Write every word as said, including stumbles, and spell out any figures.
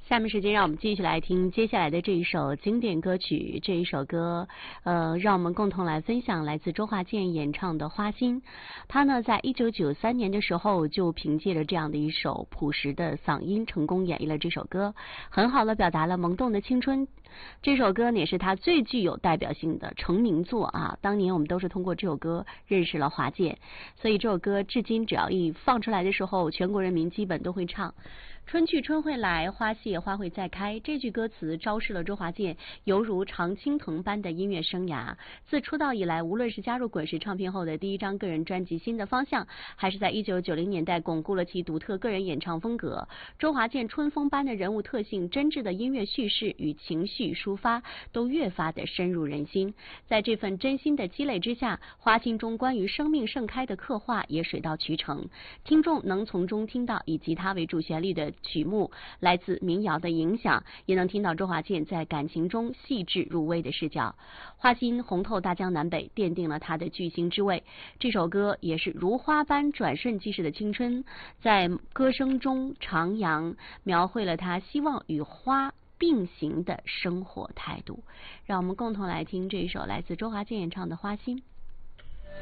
下面时间让我们继续来听接下来的这一首经典歌曲。这一首歌，呃，让我们共同来分享来自周华健演唱的《花心》。他呢，在一九九三年的时候就凭借着这样的一首朴实的嗓音，成功演绎了这首歌，很好的表达了萌动的青春。这首歌呢，也是他最具有代表性的成名作啊。当年我们都是通过这首歌认识了华健，所以这首歌至今只要一放出来的时候，全国人民基本都会唱。春去春会来，花谢花会再开，这句歌词昭示了周华健犹如常青藤般的音乐生涯。自出道以来，无论是加入滚石唱片后的第一张个人专辑《新的方向》，还是在一九九零年代巩固了其独特个人演唱风格，周华健春风般的人物特性、真挚的音乐叙事与情绪抒发，都越发的深入人心。在这份真心的积累之下，花心中关于生命盛开的刻画也水到渠成，听众能从中听到以吉他为主旋律的曲目来自民谣的影响，也能听到周华健在感情中细致入微的视角。花心红透大江南北，奠定了他的巨星之位。这首歌也是如花般转瞬即逝的青春，在歌声中徜徉，描绘了他希望与花并行的生活态度。让我们共同来听这一首来自周华健演唱的《花心》。